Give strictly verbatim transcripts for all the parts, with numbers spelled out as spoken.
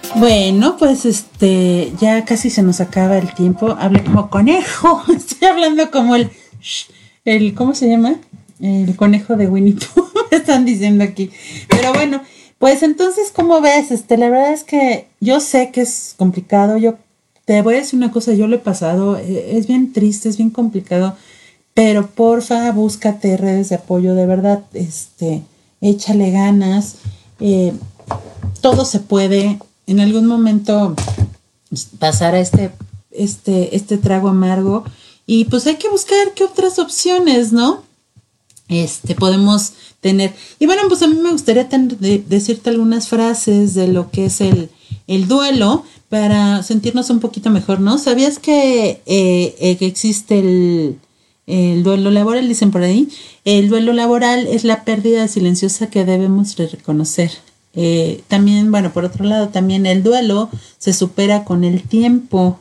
Bueno, pues este, ya casi se nos acaba el tiempo. Hablé como conejo. Estoy hablando como el, el, ¿cómo se llama? El conejo de Winnie Pooh. Me están diciendo aquí. Pero bueno, pues entonces, ¿cómo ves? Este, la verdad es que yo sé que es complicado. Yo te voy a decir una cosa, yo lo he pasado. Es bien triste, es bien complicado. Pero porfa, búscate redes de apoyo, de verdad, este, échale ganas. Eh, todo se puede. En algún momento pasar a este, este, este trago amargo y pues hay que buscar qué otras opciones, ¿no? Este, podemos tener. Y bueno, pues a mí me gustaría tener, de, decirte algunas frases de lo que es el, el duelo para sentirnos un poquito mejor, ¿no? ¿Sabías que, eh, eh, que existe el, el duelo laboral? Dicen por ahí. El duelo laboral es la pérdida silenciosa que debemos reconocer. Eh, también, bueno, por otro lado, también el duelo se supera con el tiempo.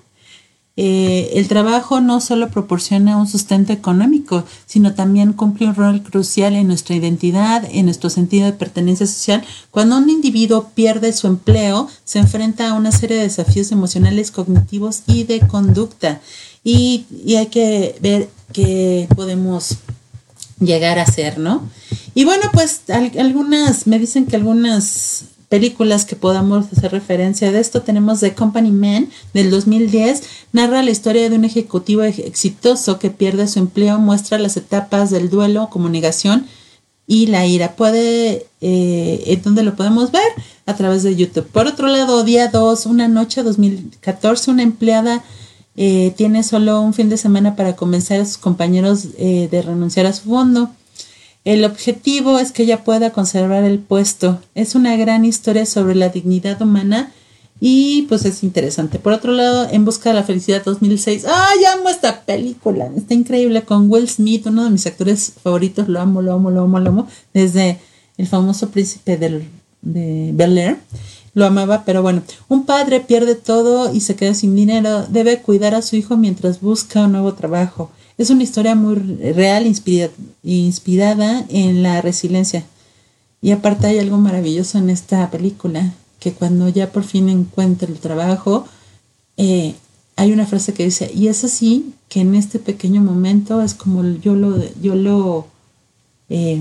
Eh, el trabajo no solo proporciona un sustento económico, sino también cumple un rol crucial en nuestra identidad, en nuestro sentido de pertenencia social. Cuando un individuo pierde su empleo, se enfrenta a una serie de desafíos emocionales, cognitivos y de conducta. Y, y hay que ver qué podemos llegar a hacer, ¿no? Y bueno, pues al, algunas, me dicen que algunas películas que podamos hacer referencia de esto, tenemos The Company Man del dos mil diez, narra la historia de un ejecutivo exitoso que pierde su empleo, muestra las etapas del duelo, comunicación y la ira. Puede, eh, ¿dónde lo podemos ver? A través de YouTube. Por otro lado, Día dos, una noche, dos mil catorce, una empleada eh, tiene solo un fin de semana para convencer a sus compañeros eh, de renunciar a su fondo. El objetivo es que ella pueda conservar el puesto. Es una gran historia sobre la dignidad humana y pues es interesante. Por otro lado, En busca de la felicidad dos mil seis. ¡Ay, amo esta película! Está increíble, con Will Smith, uno de mis actores favoritos. Lo amo, lo amo, lo amo, lo amo. Desde el famoso Príncipe del, de Bel-Air. Lo amaba, pero bueno. Un padre pierde todo y se queda sin dinero. Debe cuidar a su hijo mientras busca un nuevo trabajo. Es una historia muy real, inspirada, inspirada en la resiliencia. Y aparte hay algo maravilloso en esta película, que cuando ya por fin encuentra el trabajo, eh, hay una frase que dice, y es así que en este pequeño momento es como yo lo, yo lo, eh,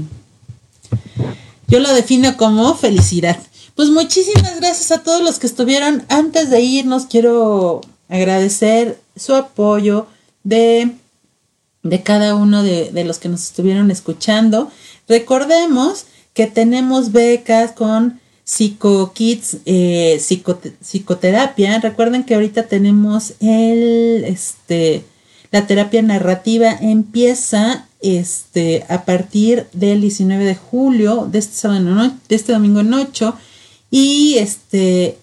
yo lo defino como felicidad. Pues muchísimas gracias a todos los que estuvieron. Antes de irnos, quiero agradecer su apoyo de... de cada uno de, de los que nos estuvieron escuchando. Recordemos que tenemos becas con PsicoKids, eh, psicote, psicoterapia. Recuerden que ahorita tenemos el, este, la terapia narrativa empieza este, a partir del diecinueve de julio, de este, sábado, ¿no? de este domingo en ocho, y este,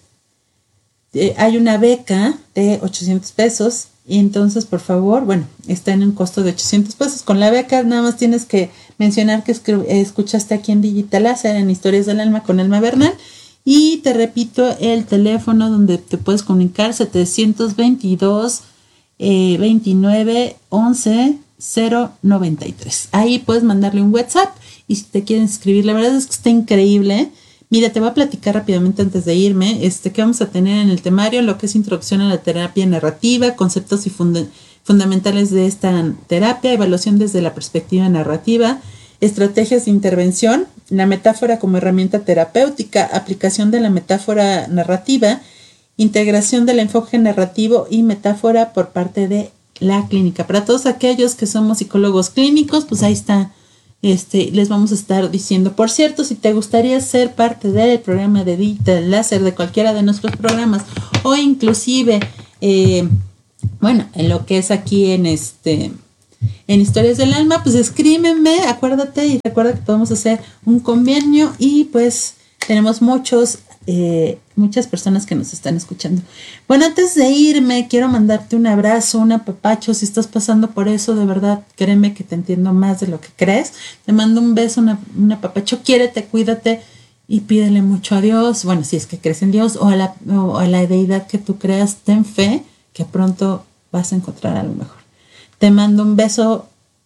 eh, hay una beca de ochocientos pesos. Y entonces, por favor, bueno, está en un costo de ochocientos pesos. Con la beca nada más tienes que mencionar que escuchaste aquí en Digital Láser, en Historias del Alma con Alma Bernal. Y te repito el teléfono donde te puedes comunicar, setecientos veintidós, eh, veintinueve, once, cero noventa y tres. Ahí puedes mandarle un WhatsApp y si te quieren escribir, la verdad es que está increíble, ¿eh? Mira, te voy a platicar rápidamente antes de irme, este, que vamos a tener en el temario, lo que es introducción a la terapia narrativa, conceptos y funda- fundamentales de esta terapia, evaluación desde la perspectiva narrativa, estrategias de intervención, la metáfora como herramienta terapéutica, aplicación de la metáfora narrativa, integración del enfoque narrativo y metáfora por parte de la clínica. Para todos aquellos que somos psicólogos clínicos, pues ahí está. Este, les vamos a estar diciendo. Por cierto, si te gustaría ser parte del programa de Digital Láser, de cualquiera de nuestros programas, o inclusive, eh, bueno, en lo que es aquí en este, en Historias del Alma, pues escríbeme, acuérdate y recuerda que podemos hacer un convenio y pues tenemos muchos, eh, muchas personas que nos están escuchando. Bueno, antes de irme, quiero mandarte un abrazo, un apapacho. Si estás pasando por eso, de verdad, créeme que te entiendo más de lo que crees. Te mando un beso, una, un apapacho. Quiérete, cuídate y pídele mucho a Dios. Bueno, si es que crees en Dios o a la, o a la deidad que tú creas, ten fe que pronto vas a encontrar algo mejor. Te mando un beso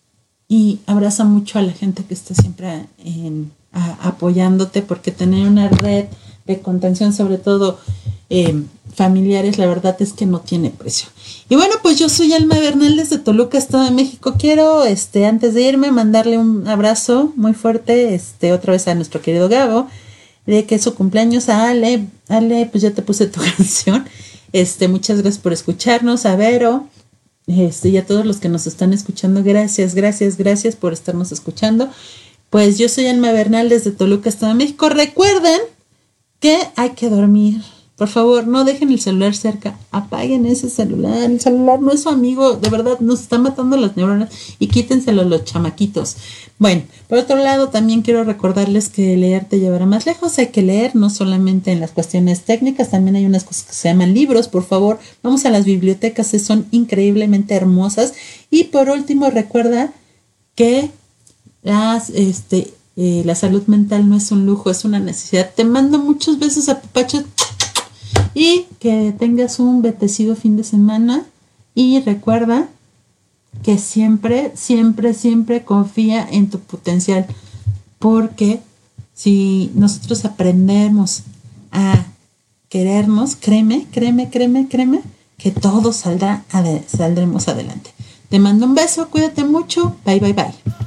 y abraza mucho a la gente que está siempre en, a, apoyándote, porque tener una red de contención, sobre todo eh, familiares, la verdad es que no tiene precio. Y bueno, pues yo soy Alma Bernal desde Toluca, Estado de México. Quiero, este, antes de irme, mandarle un abrazo muy fuerte, este, otra vez a nuestro querido Gabo, de que es su cumpleaños. A Ale, Ale, pues ya te puse tu canción. Este, muchas gracias por escucharnos, a Vero, este, y a todos los que nos están escuchando, gracias, gracias, gracias por estarnos escuchando. Pues yo soy Alma Bernal desde Toluca, Estado de México. Recuerden que hay que dormir. Por favor, no dejen el celular cerca. Apaguen ese celular. El celular no es su amigo. De verdad, nos está matando las neuronas. Y quítenselo los chamaquitos. Bueno, por otro lado, también quiero recordarles que leer te llevará más lejos. Hay que leer, no solamente en las cuestiones técnicas. También hay unas cosas que se llaman libros. Por favor, vamos a las bibliotecas. Son increíblemente hermosas. Y por último, recuerda que las, este, eh, la salud mental no es un lujo, es una necesidad. Te mando muchos besos a papachos. Y que tengas un bendecido fin de semana. Y recuerda que siempre, siempre, siempre confía en tu potencial. Porque si nosotros aprendemos a querernos, créeme, créeme, créeme, créeme, que todo saldrá, ade- saldremos adelante. Te mando un beso, cuídate mucho. Bye, bye, bye.